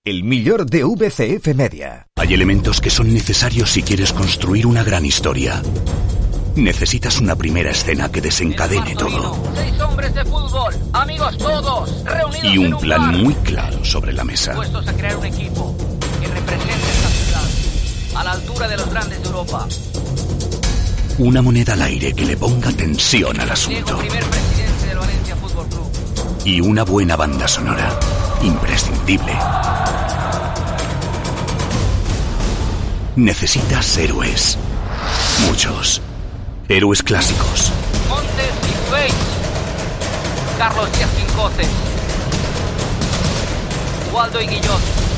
El millor de VCF Media. Hay elementos que son necesarios si quieres construir una gran historia. Necesitas una primera escena que desencadene todo. 6 hombres de fútbol, amigos todos, reunidos y un en plan bar. Muy claro sobre la mesa. Dispuestos a crear un equipo que represente esta ciudad a la altura de los grandes de Europa. Una moneda al aire que le ponga tensión al asunto. Diego, primer presidente del Valencia Fútbol Club. Y una buena banda sonora. Imprescindible. Necesitas héroes. Muchos. Héroes clásicos. Montes y Feich. Carlos Díaz Quincoces. Waldo y Guillot.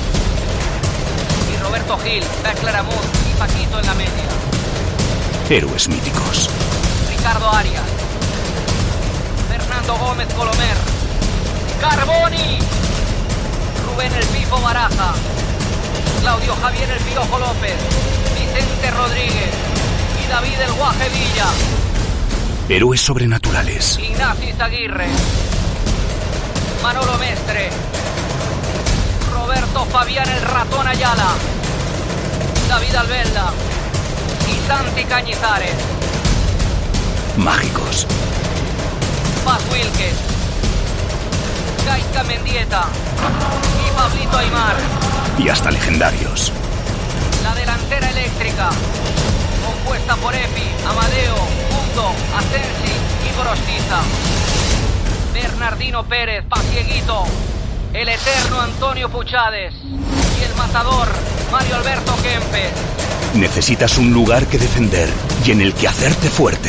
Y Roberto Gil, Beckler Amut y Paquito en la media. Héroes míticos. Ricardo Arias. Fernando Gómez Colomer. Carboni. Rubén El Pifo Baraja. Claudio Javier El Piojo López. Vicente Rodríguez. Y David El Guaje Villa. Héroes sobrenaturales. Ignacio Izaguirre. Manolo Mestre. Roberto Fabián El Ratón Ayala. David Albelda. Y Santi Cañizares. Mágicos. Paz Wilkes. Gaizka Mendieta. Y Pablito Aimar. Y hasta legendarios. La delantera eléctrica. Compuesta por Epi, Amadeo, Mundo, Asensi y Gorostiza. Bernardino Pérez, Pacieguito. El eterno Antonio Puchades. Y el matador, Mario Alberto Kempes. Necesitas un lugar que defender y en el que hacerte fuerte.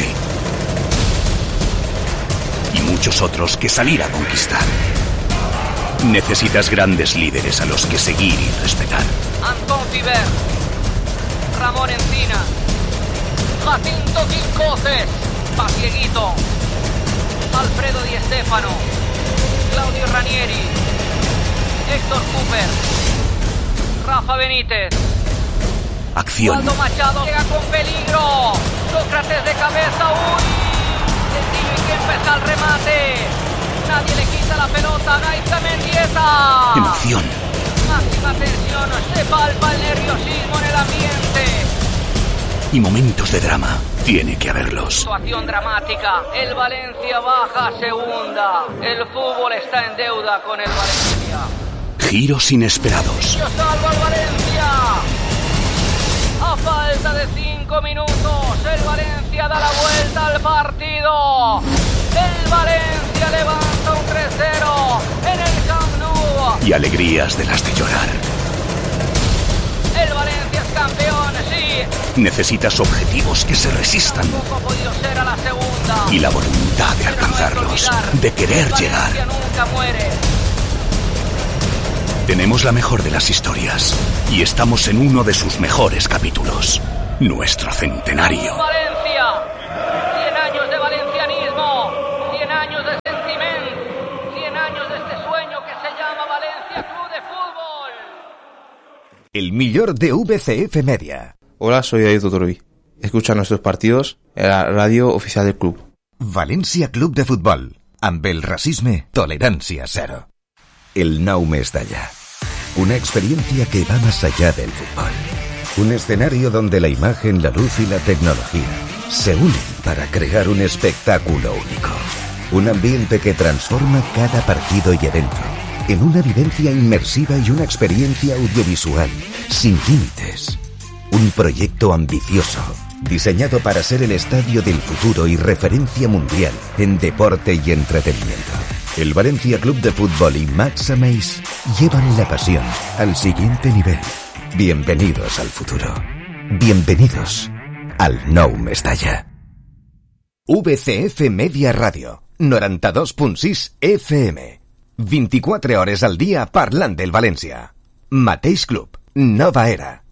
Y muchos otros que salir a conquistar. Necesitas grandes líderes a los que seguir y respetar. Antón Fiber. Ramón Encina. Jacinto Quincoces. Pacieguito. Alfredo Di Stéfano. Claudio Ranieri. Héctor Cooper. Rafa Benítez. Acción. Waldo Machado llega con peligro. Sócrates de cabeza. ¡Uy! Sencillo y que empieza el remate. Nadie le quita la pelota. Gaizka Mendieta. Emoción. Máxima tensión. Se palpa el nerviosismo en el ambiente. Y momentos de drama. Tiene que haberlos. Situación dramática. El Valencia baja a segunda. El fútbol está en deuda con el Valencia. Giros inesperados. ¡Yo salvo al Valencia! A falta de 5 minutos, el Valencia da la vuelta al partido. El Valencia levanta un 3-0 en el Camp Nou. Y alegrías de las de llorar. El Valencia es campeón, sí. Necesitas objetivos que se resistan. Tampoco ha podido ser a la segunda. Y la voluntad de alcanzarlos, de querer llegar. El Valencia nunca muere. Tenemos la mejor de las historias y estamos en uno de sus mejores capítulos. Nuestro centenario. Valencia. 100 años de valencianismo. 100 años de sentimiento. 100 años de este sueño que se llama Valencia Club de Fútbol. El millor de VCF Media. Hola, soy David Tutorbi. Escucha nuestros partidos en la radio oficial del club. València Club de Futbol. Amb el racisme, tolerancia cero. El Nou Mestalla. Una experiencia que va más allá del fútbol. Un escenario donde la imagen, la luz y la tecnología se unen para crear un espectáculo único. Un ambiente que transforma cada partido y evento en una vivencia inmersiva y una experiencia audiovisual sin límites. Un proyecto ambicioso, diseñado para ser el estadio del futuro y referencia mundial en deporte y entretenimiento. El Valencia Club de Fútbol y Max Ameis llevan la pasión al siguiente nivel. Bienvenidos al futuro. Bienvenidos al Nou Mestalla. VCF Media Radio, 92.6 FM. 24 hores al dia parlant del València. Mateix club, nova era.